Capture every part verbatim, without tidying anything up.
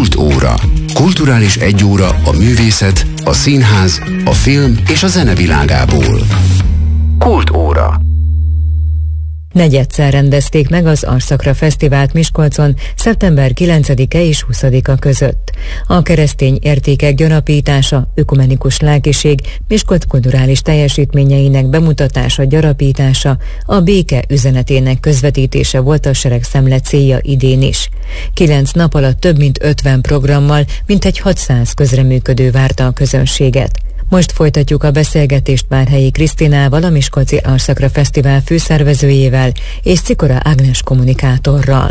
Kultóra. Kulturális egyóra a művészet, a színház, a film és a zene világából. Kultóra. Negyedszer rendezték meg az Arszakra Fesztivált Miskolcon szeptember kilencedike és huszadika között. A keresztény értékek gyarapítása, ökumenikus lelkiség, Miskolc kulturális teljesítményeinek bemutatása, gyarapítása, a béke üzenetének közvetítése volt a seregszemle célja idén is. Kilenc nap alatt több mint ötven programmal, mintegy hatszáz közreműködő várta a közönséget. Most folytatjuk a beszélgetést Várhelyi Krisztinával, a Miskolci Arszakra Fesztivál főszervezőjével és Cikora Ágnes kommunikátorral.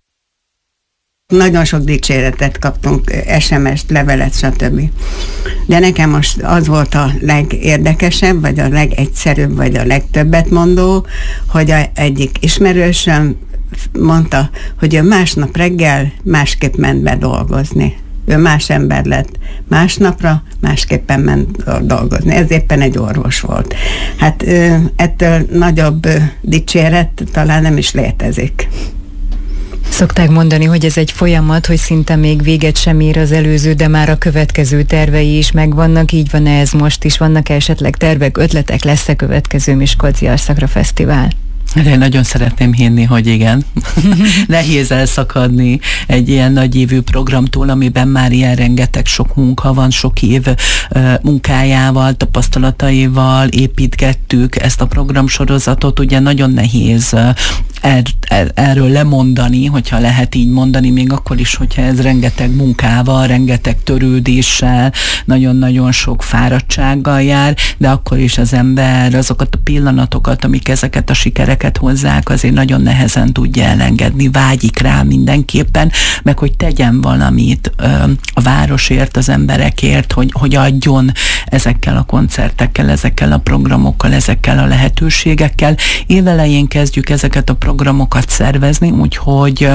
Nagyon sok dicséretet kaptunk, es em es-t, levelet, stb. De nekem most az volt a legérdekesebb, vagy a legegyszerűbb, vagy a legtöbbet mondó, hogy a egyik ismerősöm mondta, hogy ő másnap reggel másképp ment be dolgozni. Ő más ember lett másnapra, másképpen ment dolgozni. Ez éppen egy orvos volt. Hát ettől nagyobb dicséret talán nem is létezik. Szokták mondani, hogy ez egy folyamat, hogy szinte még véget sem ér az előző, de már a következő tervei is megvannak. Így van-e ez most is? Vannak -e esetleg tervek, ötletek, lesz-e következő Miskolci Arszakra Fesztivál? De én nagyon szeretném hinni, hogy igen. Nehéz elszakadni egy ilyen nagyévű programtól, amiben már ilyen rengeteg sok munka van, sok év uh, munkájával, tapasztalataival építgettük ezt a programsorozatot. Ugye nagyon nehéz uh, er, er, erről lemondani, hogyha lehet így mondani, még akkor is, hogyha ez rengeteg munkával, rengeteg törődéssel, nagyon-nagyon sok fáradtsággal jár, de akkor is az ember azokat a pillanatokat, amik ezeket a sikereket hozzák, azért nagyon nehezen tudja elengedni, vágyik rá mindenképpen, meg hogy tegyen valamit ö, a városért, az emberekért, hogy, hogy adjon ezekkel a koncertekkel, ezekkel a programokkal, ezekkel a lehetőségekkel. Évelején kezdjük ezeket a programokat szervezni, úgyhogy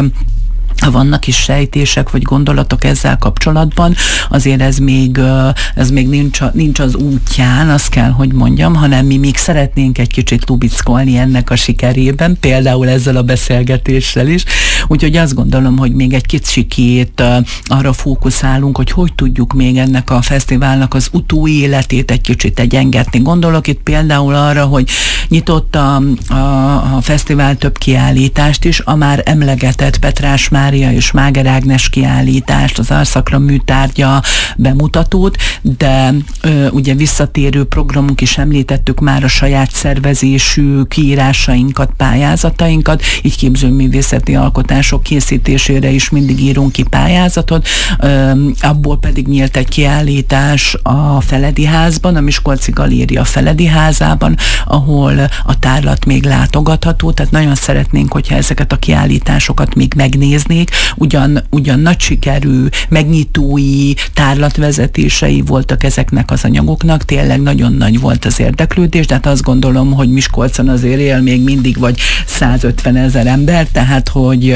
ha vannak is sejtések vagy gondolatok ezzel kapcsolatban, azért ez még, ez még nincs, nincs az útján, azt kell, hogy mondjam, hanem mi még szeretnénk egy kicsit lubickolni ennek a sikerében, például ezzel a beszélgetéssel is. Úgyhogy azt gondolom, hogy még egy kicsikét arra fókuszálunk, hogy hogy tudjuk még ennek a fesztiválnak az utóéletét egy kicsit egyengetni. Gondolok itt például arra, hogy nyitott a, a, a fesztivál több kiállítást is, a már emlegetett Petrás Mária és Máger Ágnes kiállítást, az Arszakra műtárgya bemutatót, de ö, ugye visszatérő programunk is említettük már a saját szervezésű kiírásainkat, pályázatainkat, így képzőművészeti alkotások készítésére is mindig írunk ki pályázatot, ö, abból pedig nyílt egy kiállítás a Feledi házban, a Miskolci Galéria Feledi házában, ahol a tárlat még látogatható, tehát nagyon szeretnénk, hogyha ezeket a kiállításokat még megnéznék, ugyan, ugyan nagy sikerű, megnyitói, tárlatvezetései voltak ezeknek az anyagoknak, tényleg nagyon nagy volt az érdeklődés, de hát azt gondolom, hogy Miskolcon azért él még mindig vagy százötven ezer ember, tehát hogy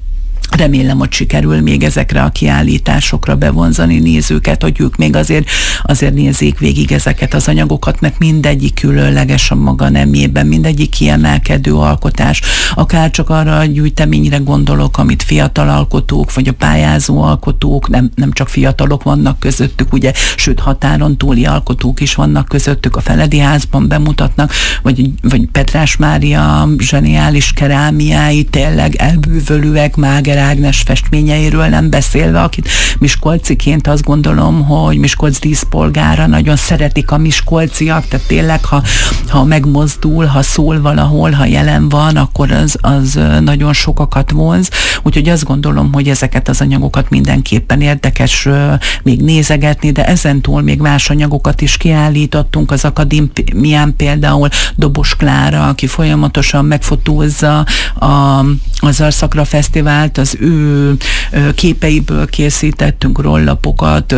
remélem, hogy sikerül még ezekre a kiállításokra bevonzani nézőket, hogy ők még azért, azért nézzék végig ezeket az anyagokat, mert mindegyik különleges a maga nemében, mindegyik kiemelkedő alkotás. Akár csak arra a gyűjteményre gondolok, amit fiatal alkotók, vagy a pályázó alkotók, nem, nem csak fiatalok vannak közöttük, ugye, sőt határon túli alkotók is vannak közöttük, a Feledi házban bemutatnak, vagy, vagy Petrás Mária zseniális kerámiái, tényleg elbűvölőek, Máger Ágnes festményeiről nem beszélve, akit miskolciként azt gondolom, hogy Miskolc díszpolgára nagyon szeretik a miskolciak, tehát tényleg, ha, ha megmozdul, ha szól valahol, ha jelen van, akkor az, az nagyon sokakat vonz. Úgyhogy azt gondolom, hogy ezeket az anyagokat mindenképpen érdekes még nézegetni, de ezentúl még más anyagokat is kiállítottunk az akadémián, például Dobos Klára, aki folyamatosan megfotózza a, az Arszakra Fesztivált, az ő képeiből készítettünk rollapokat,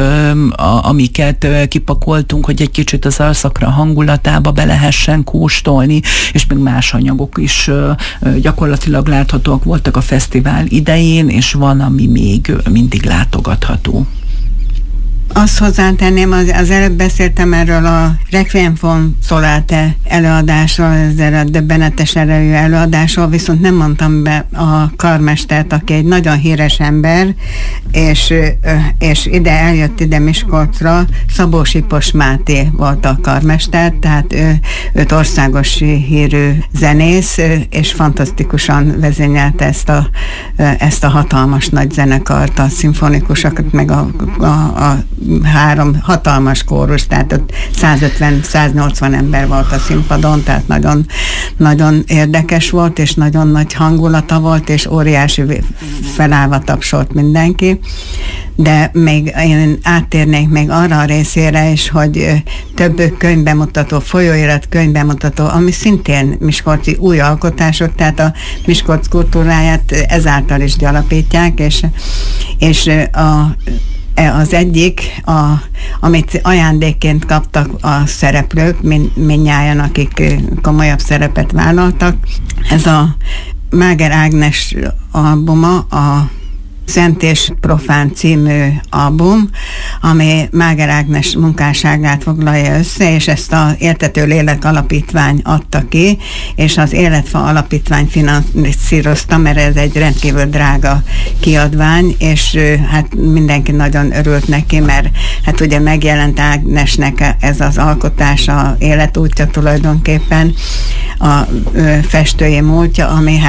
amiket kipakoltunk, hogy egy kicsit az Arszakra hangulatába be lehessen kóstolni, és még más anyagok is gyakorlatilag láthatóak voltak a fesztivál idején, és van, ami még mindig látogatható. Azt hozzátenném, az, az előbb beszéltem erről a Requiem von Solate előadásról, ezzel a döbbenetes erejű előadásról, viszont nem mondtam be a karmestert, aki egy nagyon híres ember, és, és ide eljött ide Miskolcra, Szabó Sipos Máté volt a karmester, tehát ő, őt országos hírű zenész, és fantasztikusan vezényelte ezt a, ezt a hatalmas nagy zenekart, a szimfonikusokat, meg a, a, a három hatalmas kórus, tehát ott százötven-száznyolcvan ember volt a színpadon, tehát nagyon, nagyon érdekes volt, és nagyon nagy hangulata volt, és óriási felállva tapsolt mindenki. De még én áttérnék még arra a részére is, hogy több könyvbemutató, folyóirat könyvbemutató, ami szintén miskolci új alkotások, tehát a Miskolc kultúráját ezáltal is gyarapítják, és, és a az egyik, a, amit ajándékként kaptak a szereplők, min, mindnyájan, akik komolyabb szerepet vállaltak, ez a Máger Ágnes albuma, a Szent és Profán című album, ami Máger Ágnes munkásságát foglalja össze, és ezt az Éltető Lélek Alapítvány adta ki, és az Életfa Alapítvány finanszírozta, mert ez egy rendkívül drága kiadvány, és hát mindenki nagyon örült neki, mert hát ugye megjelent Ágnesnek ez az alkotása, életútja tulajdonképpen, a festői múltja, ami